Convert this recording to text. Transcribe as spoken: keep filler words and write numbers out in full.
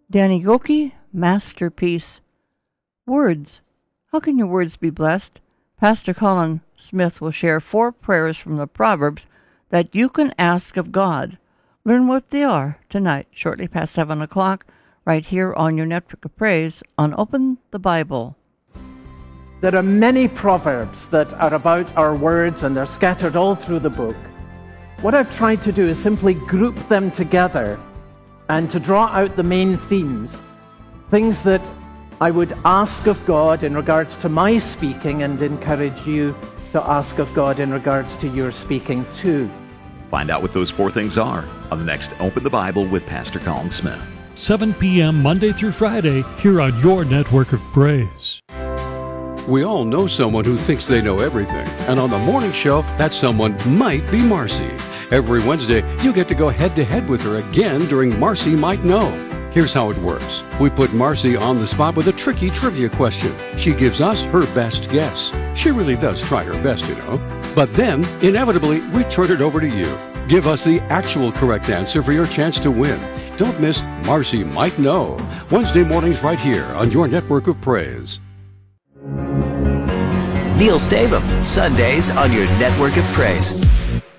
Danny Gokey, Masterpiece. Words. How can your words be blessed? Pastor Colin Smith will share four prayers from the Proverbs that you can ask of God. Learn what they are tonight, shortly past seven o'clock, right here on your Network of Praise on Open the Bible. There are many proverbs that are about our words, and they're scattered all through the book. What I've tried to do is simply group them together and to draw out the main themes, things that I would ask of God in regards to my speaking, and encourage you to ask of God in regards to your speaking too. Find out what those four things are on the next Open the Bible with Pastor Colin Smith. seven p.m. Monday through Friday here on your Network of Praise. We all know someone who thinks they know everything, and on the morning show, that someone might be Marcy. Every Wednesday, you get to go head-to-head with her again during Marcy Might Know. Here's how it works. We put Marcy on the spot with a tricky trivia question. She gives us her best guess. She really does try her best, you know. But then, inevitably, we turn it over to you. Give us the actual correct answer for your chance to win. Don't miss Marcy Might Know. Wednesday mornings right here on your Network of Praise. Neil Stavum, Sundays on your Network of Praise.